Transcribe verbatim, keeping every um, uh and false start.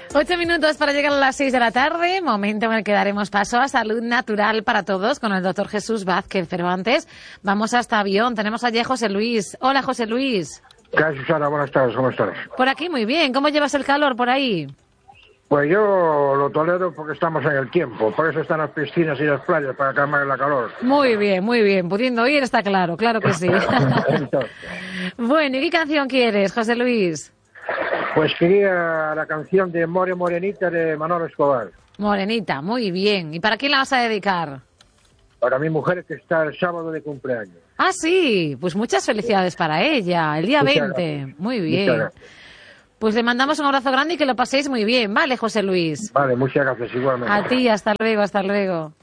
Ocho minutos para llegar a las seis de la tarde, momento en el que daremos paso a Salud Natural para Todos con el doctor Jesús Vázquez. Pero antes, vamos hasta Avión. Tenemos allí a José Luis. Hola, José Luis. ¿Qué haces, Susana? Buenas tardes, ¿cómo estás? Por aquí muy bien. ¿Cómo llevas el calor por ahí? Pues yo lo tolero porque estamos en el tiempo. Por eso están las piscinas y las playas, para calmar la calor. Muy bien, muy bien. Pudiendo oír está claro, claro que sí. Bueno, ¿y qué canción quieres, José Luis? Pues quería la canción de More Morenita de Manolo Escobar. Morenita, muy bien. ¿Y para quién la vas a dedicar? Para mi mujer, que está el sábado de cumpleaños. Ah, sí, pues muchas felicidades para ella, el día Muchas veinte. Gracias. Muy bien. Pues le mandamos un abrazo grande y que lo paséis muy bien, ¿vale, José Luis? Vale, muchas gracias, igualmente. A ti, hasta luego, hasta luego.